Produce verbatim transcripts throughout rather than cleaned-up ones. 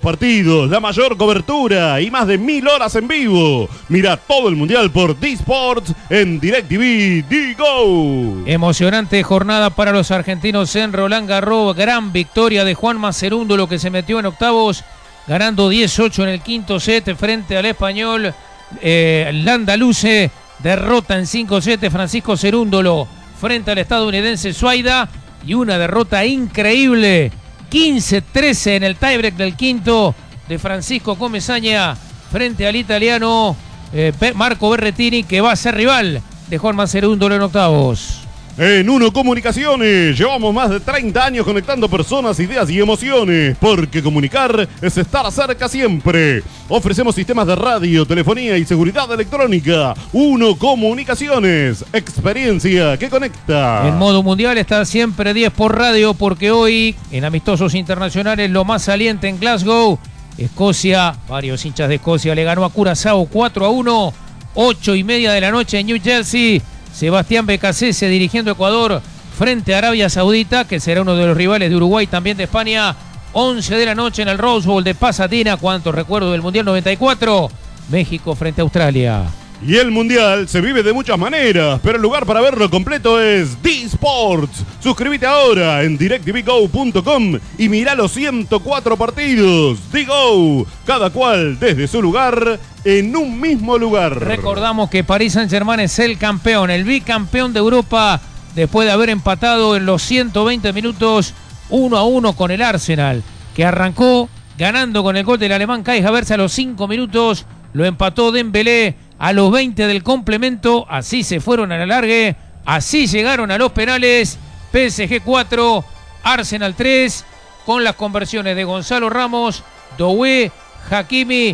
partidos, la mayor cobertura y más de mil horas en vivo. Mira todo el mundial por D-Sports en DirecTV Digo. Emocionante jornada para los argentinos en Roland Garros. Gran victoria de Juan Macerúndolo, que se metió en octavos, ganando diez ocho en el quinto set frente al español. Eh, el andaluce derrota en cinco sets Francisco Cerúndolo frente al estadounidense Suaida. Y una derrota increíble, quince trece en el tiebreak del quinto de Francisco Comesaña frente al italiano eh, Marco Berrettini, que va a ser rival de Juan Macerúndolo en octavos. En Uno Comunicaciones llevamos más de treinta años conectando personas, ideas y emociones, porque comunicar es estar cerca siempre. Ofrecemos sistemas de radio, telefonía y seguridad electrónica. Uno Comunicaciones, experiencia que conecta. En modo mundial está siempre diez por radio, porque hoy en amistosos internacionales lo más saliente en Glasgow, Escocia, varios hinchas de Escocia le ganó a Curazao cuatro a uno, ocho y media de la noche en New Jersey. Sebastián Becasese dirigiendo Ecuador frente a Arabia Saudita, que será uno de los rivales de Uruguay, también de España. once de la noche en el Rose Bowl de Pasadena. Cuántos recuerdos del Mundial noventa y cuatro. México frente a Australia. Y el Mundial se vive de muchas maneras, pero el lugar para verlo completo es D-Sports. Suscríbete ahora en DirecTV Go punto com y mirá los ciento cuatro partidos. Digo, cada cual desde su lugar, en un mismo lugar. Recordamos que Paris Saint-Germain es el campeón, el bicampeón de Europa, después de haber empatado en los ciento veinte minutos uno a uno con el Arsenal, que arrancó ganando con el gol del alemán Kai Havertz a los cinco minutos, lo empató Dembélé a los veinte del complemento. Así se fueron a la largue, así llegaron a los penales. P S G cuatro, Arsenal tres, con las conversiones de Gonzalo Ramos, Doué, Hakimi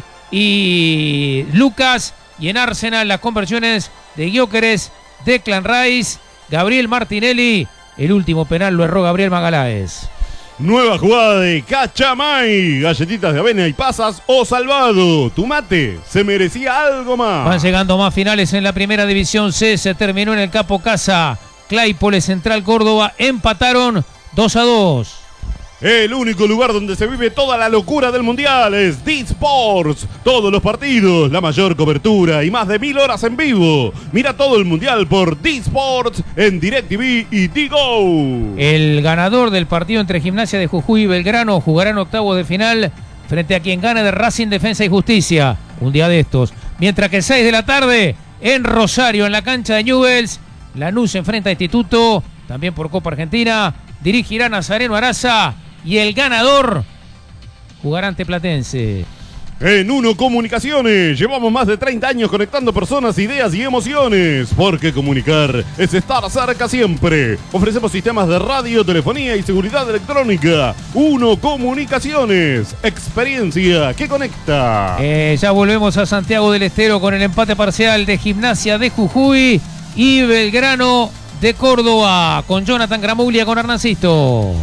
y Lucas. Y en Arsenal las conversiones de Gyökeres, Declan Rice, Gabriel Martinelli. El último penal lo erró Gabriel Magaláes. Nueva jugada de Cachamay, galletitas de avena y pasas o salvado. Tu mate se merecía algo más. Van llegando más finales en la primera división C. Se terminó en el Capo Casa. Claypole, Central Córdoba empataron dos a dos. El único lugar donde se vive toda la locura del Mundial es D-Sports. Todos los partidos, la mayor cobertura y más de mil horas en vivo. Mira todo el Mundial por D-Sports en DirecTV y Digo. El ganador del partido entre Gimnasia de Jujuy y Belgrano jugará en octavos de final frente a quien gane de Racing, Defensa y Justicia. Un día de estos. Mientras que seis de la tarde en Rosario, en la cancha de Newell's, Lanús enfrenta a Instituto, también por Copa Argentina. Dirigirá Nazareno Araza. Y el ganador jugará ante Platense. En Uno Comunicaciones llevamos más de treinta años conectando personas, ideas y emociones, porque comunicar es estar cerca siempre. Ofrecemos sistemas de radio, telefonía y seguridad electrónica. Uno Comunicaciones, experiencia que conecta. Eh, ya volvemos a Santiago del Estero con el empate parcial de Gimnasia de Jujuy y Belgrano de Córdoba, con Jonathan Gramuglia, con Hernancisto.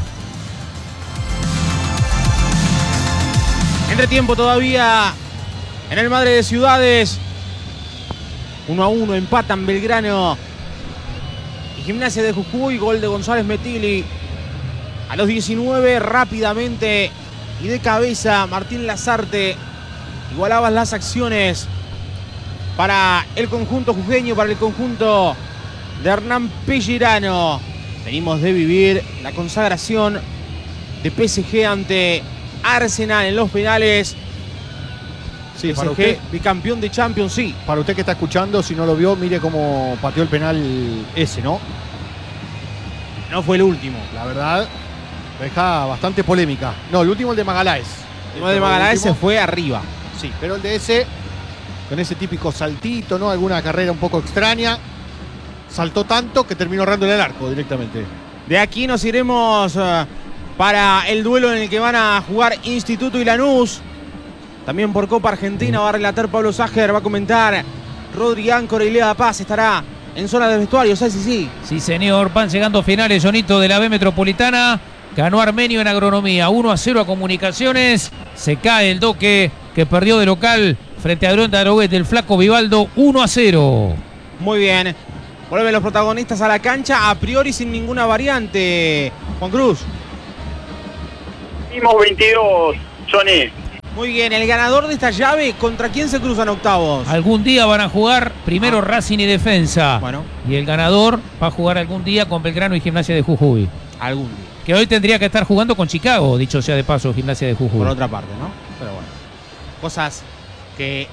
Entretiempo todavía en el Madre de Ciudades. uno a uno empatan Belgrano y Gimnasia de Jujuy. Gol de González Metilli a los diecinueve, rápidamente y de cabeza. Martín Lazarte igualaba las acciones para el conjunto jujeño, para el conjunto de Hernán Pellerano. Venimos de vivir la consagración de P S G ante Arsenal en los penales. Sí, P S G, para usted, bicampeón de Champions, sí. Para usted que está escuchando, si no lo vio, mire cómo pateó el penal ese, ¿no? No fue el último. La verdad, deja bastante polémica. No, el último el de Magaláes. El de Magaláes se fue arriba. Sí, pero el de ese, con ese típico saltito, ¿no? Alguna carrera un poco extraña. Saltó tanto que terminó errándole el arco directamente. De aquí nos iremos uh, para el duelo en el que van a jugar Instituto y Lanús. También por Copa Argentina va a relatar Pablo Ságer, va a comentar Rodri Áncora y Lea da Paz. Estará en zona de vestuario, ¿sabes? Sí, sí. Sí, señor. Van llegando finales, Jonito, de la B Metropolitana. Ganó Armenio en Agronomía, uno a cero a Comunicaciones. Se cae el Doque, que perdió de local frente a Adrián Daroguet del Flaco Vivaldo, uno a cero. Muy bien. Vuelven los protagonistas a la cancha, a priori sin ninguna variante. Juan Cruz. Mismos veintidós, Johnny. Muy bien, el ganador de esta llave, ¿contra quién se cruzan octavos? Algún día van a jugar primero ah. Racing y Defensa. Bueno. Y el ganador va a jugar algún día con Belgrano y Gimnasia de Jujuy. Algún día. Que hoy tendría que estar jugando con Chicago, dicho sea de paso, Gimnasia de Jujuy. Por otra parte, ¿no? Pero bueno. Cosas que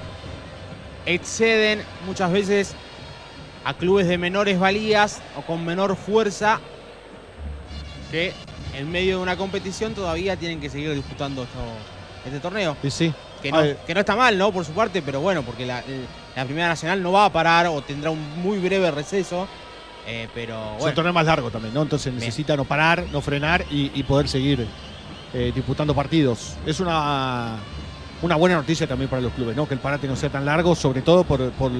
exceden muchas veces a clubes de menores valías o con menor fuerza que en medio de una competición todavía tienen que seguir disputando esto, este torneo. Sí, sí. Que no, que no está mal, ¿no? Por su parte, pero bueno, porque la, la Primera Nacional no va a parar o tendrá un muy breve receso. Eh, pero bueno. Es un torneo más largo también, ¿no? Entonces necesita no parar, no frenar y, y poder seguir eh, disputando partidos. Es una, una buena noticia también para los clubes, ¿no? Que el parate no sea tan largo, sobre todo por, por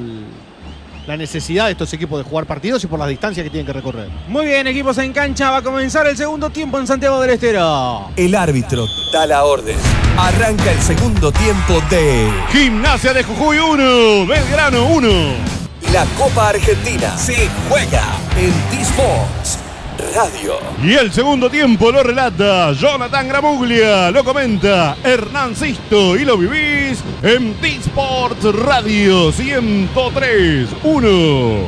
la necesidad de estos equipos de jugar partidos y por las distancias que tienen que recorrer. Muy bien, equipos en cancha. Va a comenzar el segundo tiempo en Santiago del Estero. El árbitro da la orden. Arranca el segundo tiempo de Gimnasia de Jujuy uno, Belgrano uno. La Copa Argentina se juega en T-Sports Radio. Y el segundo tiempo lo relata Jonathan Gramuglia, lo comenta Hernán Sisto y lo vivís en T-Sports Radio ciento tres uno.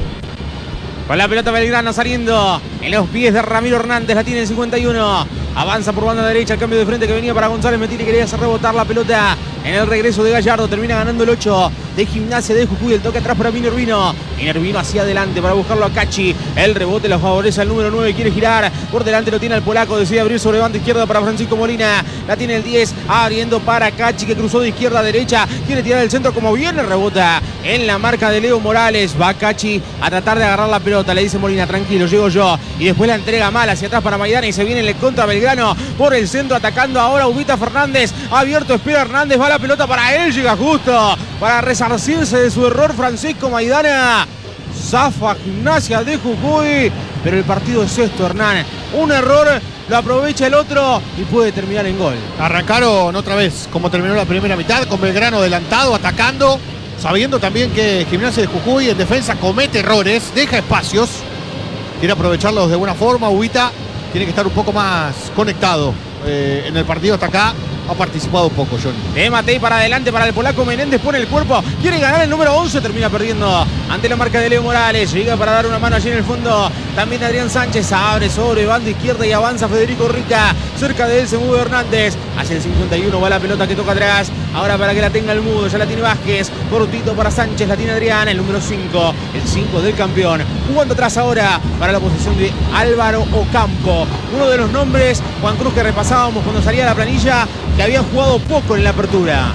Con la pelota Belgrano saliendo en los pies de Ramiro Hernández, la tiene el cincuenta y uno. Avanza por banda derecha, el cambio de frente que venía para González Metili, quería hacer rebotar la pelota en el regreso de Gallardo. Termina ganando el ocho de Gimnasia de Jujuy. El toque atrás para Minervino. Minervino hacia adelante para buscarlo a Cachi. El rebote lo favorece al número nueve. Quiere girar. Por delante lo tiene el polaco. Decide abrir sobre banda izquierda para Francisco Molina. La tiene el diez. Abriendo para Cachi, que cruzó de izquierda a derecha. Quiere tirar el centro como viene. Rebota en la marca de Leo Morales. Va Cachi a tratar de agarrar la pelota. Le dice Molina, tranquilo, llego yo. Y después la entrega mal hacia atrás para Maidana. Y se viene el contra Belgrano por el centro, atacando ahora Ubita Fernández. Abierto, espera Hernández. Va la pelota para él. Llega justo para resarcirse de su error Francisco Maidana. Zafa Gimnasia de Jujuy. Pero el partido es esto, Hernán. Un error, lo aprovecha el otro y puede terminar en gol. Arrancaron otra vez como terminó la primera mitad, con Belgrano adelantado, atacando, sabiendo también que Gimnasia de Jujuy en defensa comete errores, deja espacios, quiere aprovecharlos de buena forma. Ubita tiene que estar un poco más conectado eh, en el partido hasta acá. Ha participado un poco, Johnny. De Matei para adelante para el polaco Menéndez, pone el cuerpo, quiere ganar el número once, termina perdiendo ante la marca de Leo Morales. Llega para dar una mano allí en el fondo. También Adrián Sánchez abre sobre banda izquierda y avanza Federico Rica. Cerca de él se mueve Hernández. Hacia el cincuenta y uno va la pelota que toca atrás. Ahora para que la tenga el Mudo, ya la tiene Vázquez. Cortito para Sánchez, la tiene Adrián, el número cinco. El cinco del campeón. Jugando atrás ahora para la posición de Álvaro Ocampo. Uno de los nombres, Juan Cruz, que repasábamos cuando salía la planilla, que habían jugado poco en la apertura.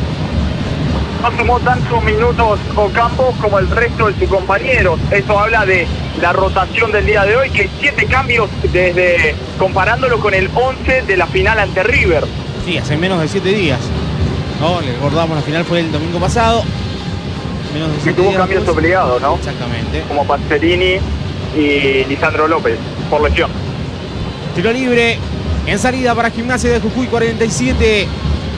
No sumó tantos minutos Ocampo como el resto de sus compañeros. Eso habla de la rotación del día de hoy, que hay siete cambios desde comparándolo con el once de la final ante River. Sí, hace menos de siete días. No, le recordamos, la final fue el domingo pasado. Menos de que siete tuvo días cambios después. obligados, ¿no? Exactamente. Como Pacerini y Lisandro López, por lesión. Tiro libre en salida para Gimnasia de Jujuy, cuarenta y siete.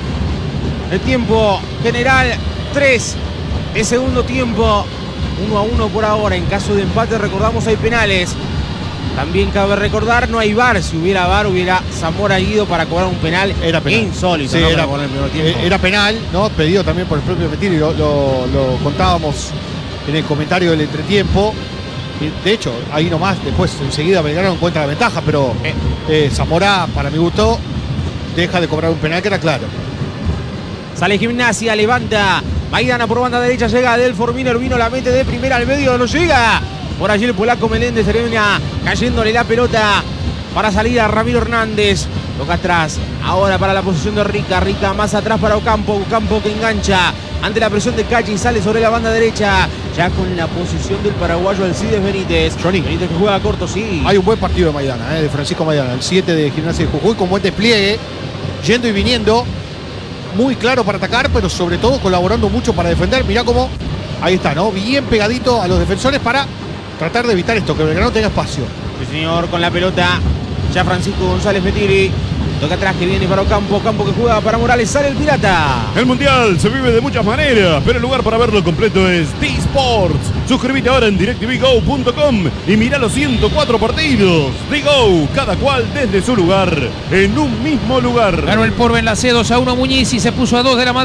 El tiempo general, tres de segundo tiempo. uno a uno por ahora. En caso de empate, recordamos, hay penales. También cabe recordar, no hay V A R. Si hubiera V A R, hubiera Zamora ido para cobrar un penal, era penal. insólito. Sí, ¿no? era, para el primer tiempo. era penal, ¿no? Pedido también por el propio Metili, lo, lo, lo contábamos en el comentario del entretiempo. De hecho, ahí nomás, después enseguida Belgrano encuentra la ventaja, pero eh. Eh, Zamora, para mi gusto, deja de cobrar un penal que era claro. Sale Gimnasia, levanta Maidana por banda derecha, llega Adelfor Minervino, la mete de primera al medio, no llega. Por allí el polaco Meléndez termina cayéndole la pelota para salir a Ramiro Hernández. Toca atrás, ahora para la posición de Rica. Rica más atrás para Ocampo. Ocampo que engancha ante la presión de Cachi y sale sobre la banda derecha. Ya con la posición del paraguayo Alcides Benítez. Johnny. Benítez que juega corto, sí. Hay un buen partido de Maidana, eh, de Francisco Maidana, el siete de Gimnasia de Jujuy, con buen despliegue, yendo y viniendo. Muy claro para atacar, pero sobre todo colaborando mucho para defender. Mirá cómo, ahí está, ¿no? Bien pegadito a los defensores para tratar de evitar esto, que Belgrano tenga espacio. Sí, señor, con la pelota ya Francisco González Metiri. Toca atrás que viene para Ocampo. Ocampo que juega para Morales. Sale el Pirata. El Mundial se vive de muchas maneras, pero el lugar para verlo completo es T-Sports. Suscríbete ahora en directv go punto com y mira los ciento cuatro partidos. T-Go, cada cual desde su lugar, en un mismo lugar. Ganó el Porven la C dos a uno Muñiz y se puso a dos de la madre.